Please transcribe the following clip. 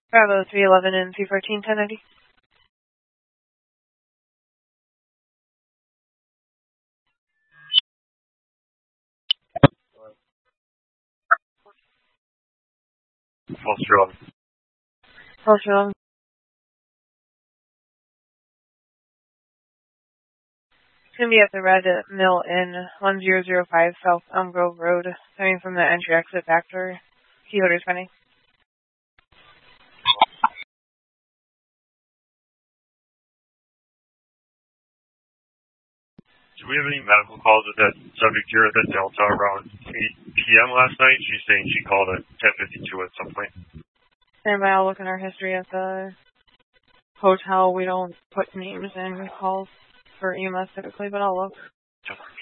Bravo 311 and 314, 1090. False 11. It's going to be at the Red Mill Inn, 1005 South Elm Grove Road, coming from the entry-exit back door. Key holder's pending. Do we have any medical calls with that subject here at the Delta around 8 p.m. last night? She's saying she called at 10:52 at some point. Stand by, I'll look in our history at the hotel. We don't put names in calls for EMS typically, but I'll look. Sure.